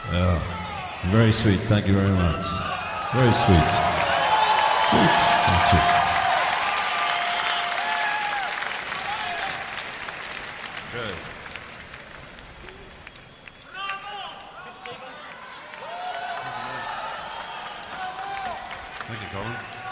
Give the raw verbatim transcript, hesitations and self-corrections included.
Oh, very sweet. Thank you very much. Very sweet. Sweet. Thank you. Good. Thank you, Colin.